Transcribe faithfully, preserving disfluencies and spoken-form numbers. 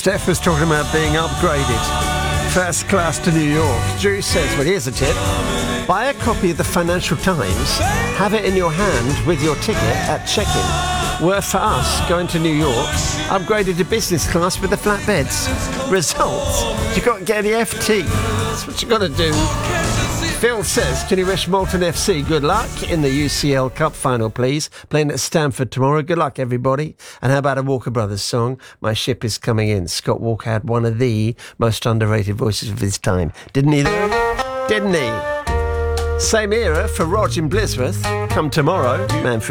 Steph was talking about being upgraded. First class to New York. Drew says, well, here's a tip. Buy a copy of the Financial Times, have it in your hand with your ticket at check-in. Worth for us, going to New York, upgraded to business class with the flatbeds. Results, you got to get the F T. That's what you got to do. Phil says, can you wish Malton F C good luck in the U C L Cup final, please? Playing at Stamford tomorrow. Good luck, everybody. And how about a Walker Brothers song? My Ship Is Coming In. Scott Walker had one of the most underrated voices of his time. Didn't he? Didn't he? Same era for Rog in Blisworth. Come tomorrow. Manfred.